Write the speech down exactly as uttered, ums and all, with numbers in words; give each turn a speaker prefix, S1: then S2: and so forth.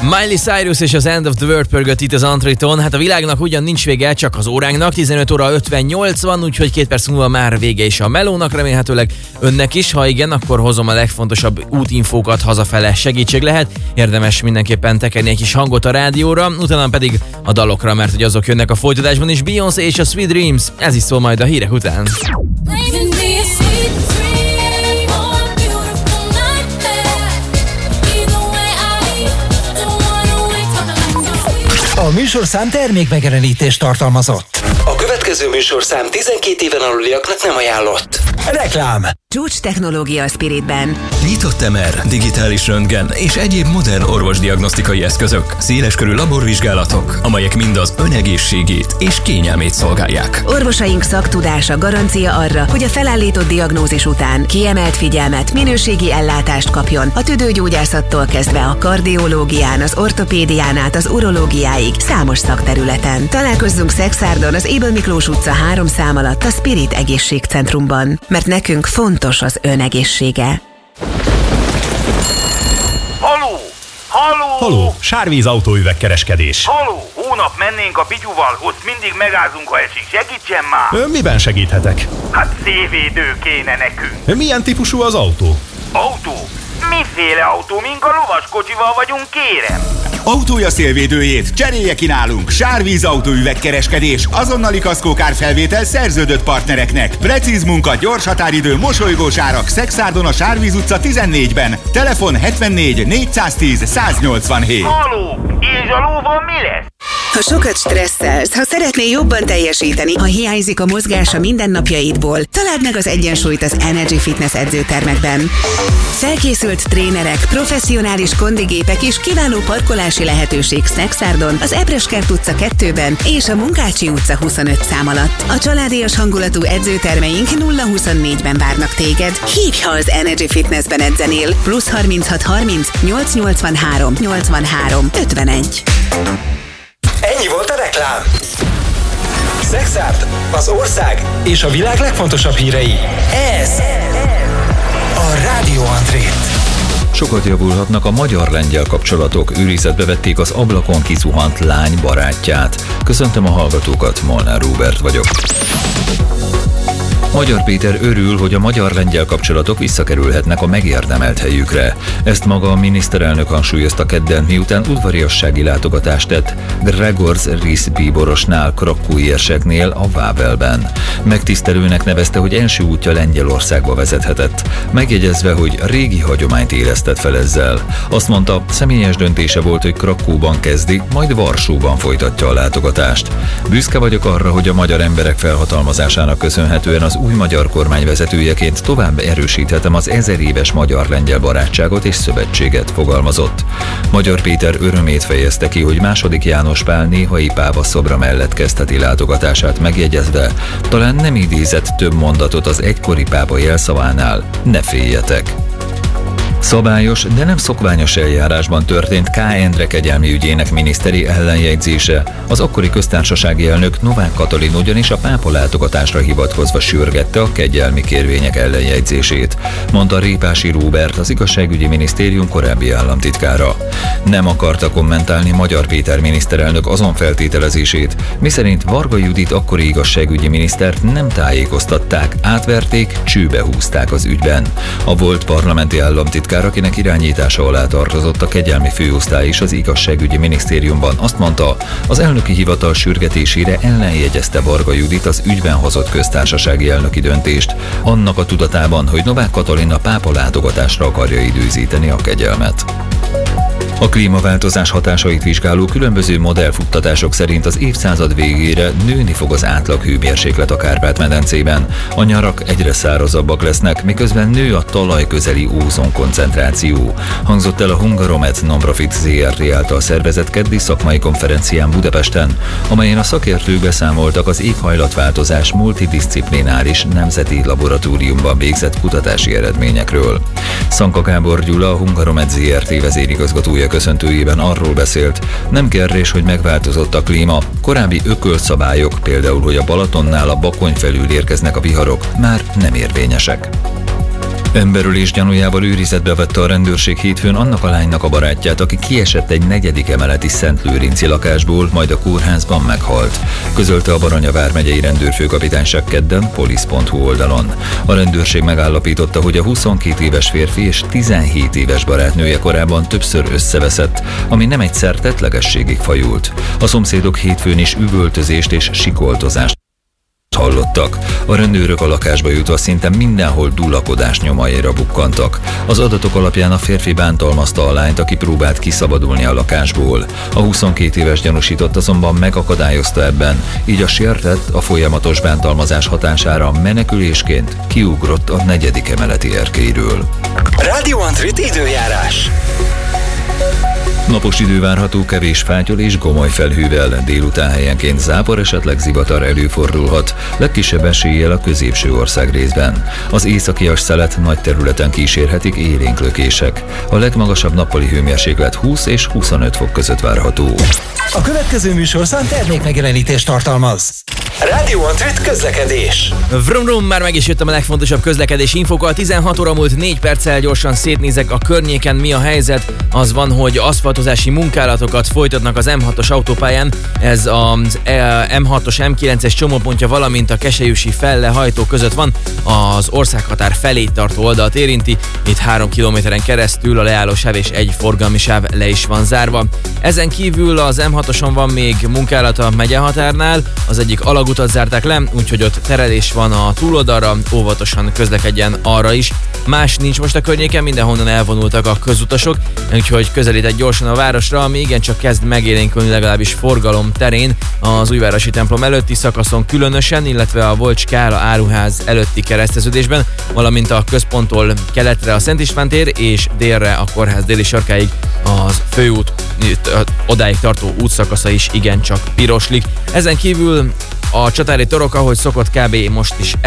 S1: Miley Cyrus és az End of the World pörgött itt az Antriton. Hát a világnak ugyan nincs vége, csak az óránknak. tizenöt óra ötvennyolc van, úgyhogy két perc múlva már vége is a melónak, remélhetőleg önnek is. Ha igen, akkor hozom a legfontosabb útinfókat hazafele, segítség lehet. Érdemes mindenképpen tekerni egy kis hangot a rádióra, utána pedig a dalokra, mert hogy azok jönnek a folytatásban is. Beyoncé és a Sweet Dreams, ez is szól majd a hírek után.
S2: A műsorszám termékmegjelenítést tartalmazott.
S3: A következő műsorszám tizenkét éven aluliaknak nem ajánlott.
S2: Reklám.
S4: Csúcs technológia a Spiritben.
S5: Nyitott em er, digitális röntgen és egyéb modern orvosdiagnosztikai eszközök, széleskörű laborvizsgálatok, amelyek mind az ön egészségét és kényelmét szolgálják.
S4: Orvosaink szaktudása garancia arra, hogy a felállított diagnózis után kiemelt figyelmet, minőségi ellátást kapjon a tüdőgyógyászattól kezdve a kardiológián, az ortopédián át az urológiáig számos szakterületen. Találkozzunk Szexárdon az Ébel Miklós utca három szám alatt a Spirit Egészségcentrumban, mert nekünk fontos az ön egészsége.
S6: Haló! Haló!
S7: Haló! Sárvíz autóüvegkereskedés.
S6: Haló! Hónap mennénk a Pityuval, ott mindig megázunk, ha esik. Segítsen már!
S7: Ön miben segíthetek?
S6: Hát szévédő kéne nekünk.
S7: Milyen típusú az autó?
S6: Autó? Miféle autó? Mink a lovaskocsival vagyunk, kérem?
S8: Autója szélvédőjét cserélje ki nálunk. Sárvíz autóüvegkereskedés. Azonnali kaszkókárfelvétel szerződött partnereknek. Precíz munka, gyors határidő, mosolygós árak. Szexárdon a Sárvíz utca tizennégyben. Telefon hetvennégy négyszáztíz száznyolcvanhét.
S6: Haló! És a lóval mi lesz?
S4: Ha sokat stresszelsz, ha szeretnél jobban teljesíteni, ha hiányzik a mozgás a mindennapjaidból, találd meg az egyensúlyt az Energy Fitness edzőtermekben. Felkészült trénerek, professzionális kondigépek és kiváló parkolási lehetőség Szexárdon, az Ebreskert utca kettőben és a Munkácsi utca huszonöt szám alatt. A családias hangulatú edzőtermeink nulla huszonnégyben várnak téged. Hívj, ha az Energy Fitnessben edzenél. Plusz harminchat harminc nyolc nyolcvanhárom nyolcvanhárom ötvenegy.
S2: Ennyi volt a reklám. Szexárd, az ország és a világ legfontosabb hírei. Ez a Rádió Antrét.
S5: Sokat javulhatnak a magyar-lengyel kapcsolatok. Őrizetbe vették az ablakon kizuhant lány barátját. Köszöntöm a hallgatókat, Molnár Róbert vagyok. Magyar Péter örül, hogy a magyar-lengyel kapcsolatok visszakerülhetnek a megérdemelt helyükre. Ezt maga a miniszterelnök hangsúlyozta kedden, miután udvariassági látogatást tett Gregorz Risz bíborosnál, Krakkói érseknél, a Vávelben. Megtisztelőnek nevezte, hogy első útja Lengyelországba vezethetett, megjegyezve, hogy régi hagyományt élesztett fel ezzel. Azt mondta, személyes döntése volt, hogy Krakkóban kezdi, majd Varsóban folytatja a látogatást. Büszke vagyok arra, hogy a magyar emberek felhatalmazásának köszönhetően az új magyar kormány vezetőjeként tovább erősíthetem az ezer éves magyar-lengyel barátságot és szövetséget, fogalmazott. Magyar Péter örömét fejezte ki, hogy második János Pál néhai páva szobra mellett kezdheti látogatását, megjegyezve, talán nem idézett több mondatot az egykori pápa jelszavánál: ne féljetek. Szabályos, de nem szokványos eljárásban történt K. Endre kegyelmi ügyének miniszteri ellenjegyzése. Az akkori köztársasági elnök Novák Katalin ugyanis a pápa látogatásra hivatkozva sürgette a kegyelmi kérvények ellenjegyzését, mondta Répási Róbert, az igazságügyi minisztérium korábbi államtitkára. Nem akarta kommentálni Magyar Péter miniszterelnök azon feltételezését, miszerint Varga Judit akkori igazságügyi minisztert nem tájékoztatták, átverték, csőbe húzták az ügyben. A volt parlamenti államtitkár, akinek irányítása alá tartozott a kegyelmi főosztály is az igazságügyi minisztériumban, azt mondta, az elnöki hivatal sürgetésére ellenjegyezte Varga Judit az ügyben hozott köztársasági elnöki döntést, annak a tudatában, hogy Novák Katalin a pápa látogatásra akarja időzíteni a kegyelmet. A klímaváltozás hatásait vizsgáló különböző modellfuttatások szerint az évszázad végére nőni fog az átlag hőmérséklet a Kárpát-medencében. A nyarak egyre szárazabbak lesznek, miközben nő a talaj közeli ózon koncentráció. Hangzott el a Hungaromet Non-Profit zé er té által szervezett keddi szakmai konferencián Budapesten, amelyen a szakértők beszámoltak az éghajlatváltozás multidisciplináris nemzeti laboratóriumban végzett kutatási eredményekről. Szanka Gábor Gyula, a Hungaromet zé er té vezérigazgatója köszöntőjében arról beszélt, nem kérdés, hogy megváltozott a klíma. Korábbi ökölt szabályok, például, hogy a Balatonnál a Bakony felül érkeznek a viharok, már nem érvényesek. Emberölés gyanújával őrizetbe vette a rendőrség hétfőn annak a lánynak a barátját, aki kiesett egy negyedik emeleti Szentlőrinci lakásból, majd a kórházban meghalt. Közölte a Baranya vármegyei rendőrfőkapitányság kedden police pont hu oldalon. A rendőrség megállapította, hogy a huszonkét éves férfi és tizenhét éves barátnője korábban többször összeveszett, ami nem egyszer tettlegességig fajult. A szomszédok hétfőn is üvöltözést és sikoltozást hallottak. A rendőrök a lakásba jutva szinte mindenhol dullakodás nyomaira bukkantak. Az adatok alapján a férfi bántalmazta a lányt, aki próbált kiszabadulni a lakásból. A huszonkét éves gyanúsított azonban megakadályozta ebben, így a sértett a folyamatos bántalmazás hatására menekülésként kiugrott a negyedik emeleti erkélyről.
S3: Radio Antrit időjárás.
S5: Napos idő várható, kevés fátyol és gomoly felhővel, délután helyenként zápor, esetleg zivatar előfordulhat, legkisebb eséllyel a középső ország részben. Az északias szelet nagy területen kísérhetik élénk lökések. A legmagasabb nappali hőmérséklet húsz és huszonöt fok között várható.
S2: A következő műsorszám termékmegjelenítést tartalmaz.
S3: Radio Antrit közlekedés.
S1: Vrum vrum, már meg is jöttem a legfontosabb közlekedés infókkal. tizenhat óra múlt négy perccel, gyorsan szétnézek a környéken, mi a helyzet. Az van, hogy aszfaltozási munkálatokat folytatnak az M hatos autópályán. Ez az M hatos M kilences csomópontja, valamint a Keszelyüsi Felle hajtó között van. Az országhatár felé tartó oldalt érinti. Itt három kilométeren keresztül a leállósáv és egy forgalmi sáv le is van zárva. Ezen kívül az M hatoson van még munkálata a megyehatárnál. Az egyik alagutat zárták le, úgyhogy ott terelés van a túloldalra, óvatosan közlekedjen arra is. Más nincs most a környéken, mindenhonnan elvonultak a közutasok, úgyhogy közelített gyorsan a városra, ami igencsak kezd megélénkülni legalábbis forgalom terén az Újvárosi templom előtti szakaszon különösen, illetve a Volcs Kála áruház előtti kereszteződésben, valamint a központtól keletre a Szent István tér és délre a kórház déli sarkáig az főút odáig tartó útszakasza is igencsak piroslik. Ezen kívül a Csatári torok, ahogy szokott, kb. Most is